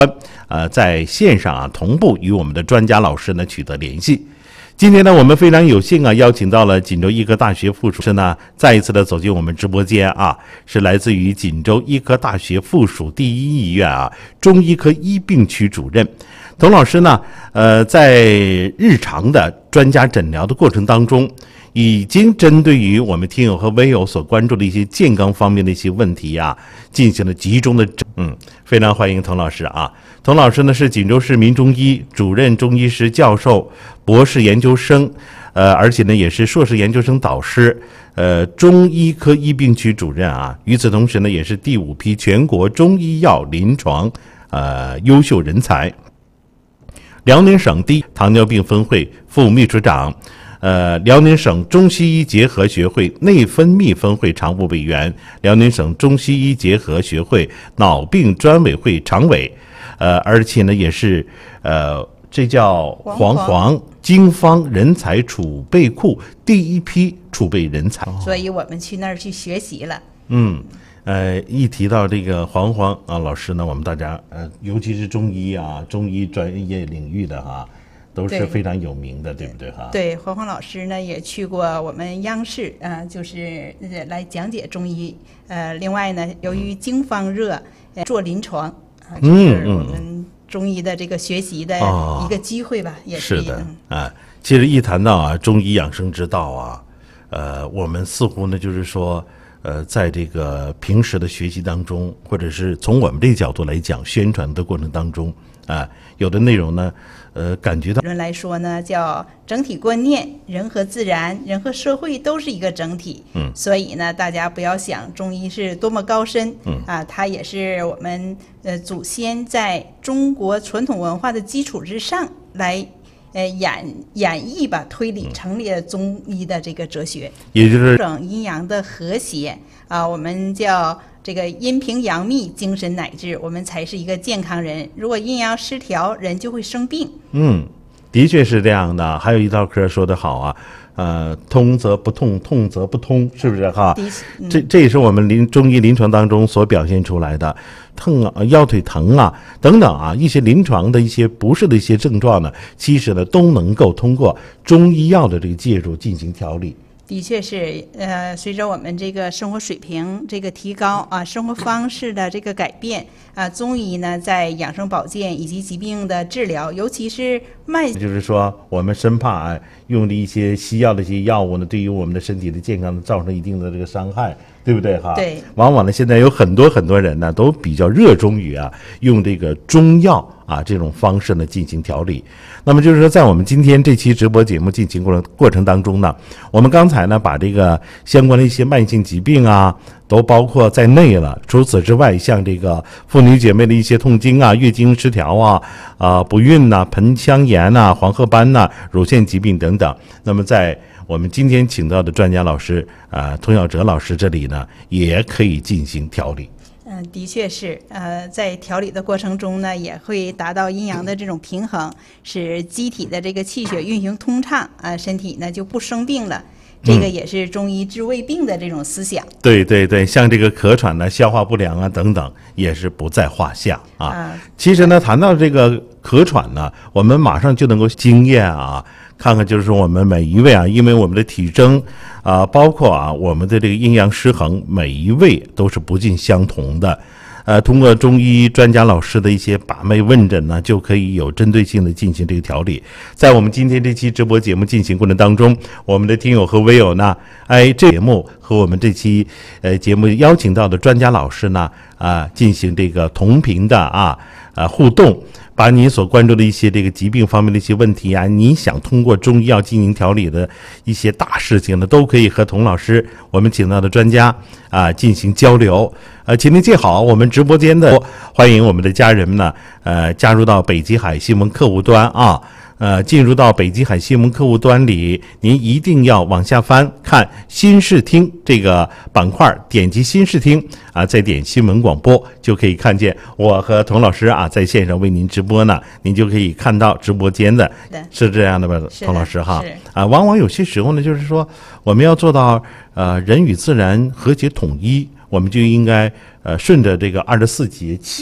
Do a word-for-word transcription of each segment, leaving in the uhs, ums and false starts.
呃，在线上啊同步与我们的专家老师呢取得联系。今天呢，我们非常有幸啊，邀请到了锦州医科大学附属是呢，再一次的走进我们直播间啊，是来自于锦州医科大学附属第一医院啊中医科医病区主任童老师呢，呃，在日常的专家诊疗的过程当中，已经针对于我们听友和微友所关注的一些健康方面的一些问题啊，进行了集中的嗯，非常欢迎童老师啊。童老师呢是锦州市民中医主任中医师教授、博士研究生，呃，而且呢也是硕士研究生导师，呃，中医科医病区主任啊。与此同时呢，也是第五批全国中医药临床呃优秀人才，辽宁省第一糖尿病分会副秘书长。呃，辽宁省中西医结合学会内分泌分会常务委员，辽宁省中西医结合学会脑病专委会常委，呃，而且呢也是呃，这叫黄黄经方人才储备库第一批储备人才， 所以我们去那儿去学习了。 嗯，呃，一提到这个黄黄啊老师呢，我们大家呃，尤其是中医啊，中医专业领域的哈。都是非常有名的， 对, 对不对哈？ 对，黄黄老师呢也去过我们央视啊、呃，就是来讲解中医。呃，另外呢，由于经方热，呃、做临床啊、呃，就是我们中医的这个学习的一个机会吧，嗯、也是。 是的啊，其实一谈到啊中医养生之道啊，呃，我们似乎呢就是说，呃，在这个平时的学习当中，或者是从我们这个角度来讲宣传的过程当中啊，有的内容呢。呃，感觉到人来说呢，叫整体观念，人和自然、人和社会都是一个整体。嗯，所以呢，大家不要想中医是多么高深，嗯啊，它也是我们呃祖先在中国传统文化的基础之上来呃演演绎吧，推理成立了中医的这个哲学， 也就是整阴阳的和谐啊，我们叫。这个阴平阳密，精神乃至，我们才是一个健康人。如果阴阳失调，人就会生病。 嗯，的确是这样的。还有一道课说得好啊，呃，通则不痛，痛则不通，是不是哈？嗯、这这也是我们临中医临床当中所表现出来的，疼啊、腰腿疼啊等等啊，一些临床的一些不适的一些症状呢，其实呢都能够通过中医药的这个介入进行调理。 的确是，呃，随着我们这个生活水平这个提高啊，生活方式的这个改变啊，中医呢在养生保健以及疾病的治疗，尤其是慢， 就是说我们生怕啊用的一些西药的一些药物呢，对于我们的身体的健康造成一定的这个伤害，对不对哈？ 对。 往往呢，现在有很多很多人呢都比较热衷于啊用这个中药啊这种方式呢进行调理。那么就是说，在我们今天这期直播节目进行过程过程当中呢，我们刚才呢把这个相关的一些慢性疾病啊都包括在内了。除此之外，像这个妇女姐妹的一些痛经啊、月经失调啊、啊、呃、不孕呐、啊、盆腔炎呐、啊、黄褐斑呐、啊、乳腺疾病等等。那么在我们今天请到的专家老师啊、呃，童晓哲老师这里呢，也可以进行调理。 嗯，的确是，呃，在调理的过程中呢，也会达到阴阳的这种平衡，使机体的这个气血运行通畅，啊、呃，身体呢就不生病了。这个也是中医治胃病的这种思想。嗯、 对对对，像这个咳喘呢、消化不良啊等等，也是不在话下啊。啊其实呢，谈到这个咳喘呢，我们马上就能够经验啊。看看就是说我们每一位啊，因为我们的体征啊，包括啊我们的这个阴阳失衡，每一位都是不尽相同的。呃，通过中医专家老师的一些把脉问诊呢，就可以有针对性的进行这个调理。在我们今天这期直播节目进行过程当中，我们的听友和微友呢，哎，这节目和我们这期呃节目邀请到的专家老师呢，啊，进行这个同频的啊啊互动。把你所关注的一些这个疾病方面的一些问题啊，你想通过中医药进行调理的一些大事情呢，都可以和童老师我们请到的专家啊进行交流。呃，请您记好，我们直播间的欢迎我们的家人们呢，呃，加入到北极海新闻客户端啊。呃，进入到北极海新闻客户端里，您一定要往下翻看新视听这个板块，点击新视听啊，再点新闻广播，就可以看见我和童老师啊在线上为您直播呢，您就可以看到直播间的，是这样的吧，童老师哈？啊，往往有些时候呢，就是说我们要做到呃人与自然和谐统一，我们就应该呃顺着这个二十四节气。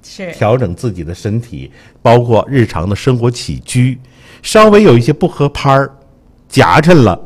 是调整自己的身体，包括日常的生活起居，稍微有一些不合拍儿、夹抻了，